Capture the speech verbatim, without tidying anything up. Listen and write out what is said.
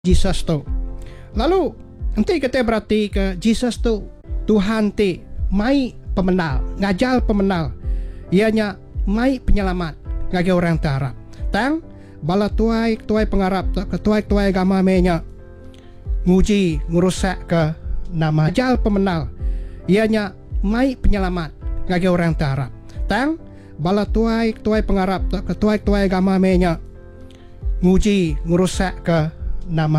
Jesus tu. Lalu nanti kita berarti ke Jesus tu Tuhan ti mai pemenal, ngajal pemenal. Ianya mai penyelamat ngagi orang tarap. Tang bala tuai tuai pengarap ke tuai tuai agama menya nguji ngurusak ke nama jal pemenal. Ianya mai penyelamat ngagi orang tarap. Tang bala tuai tuai pengarap ke tuai tuai agama menya nguji ngurusak ke nama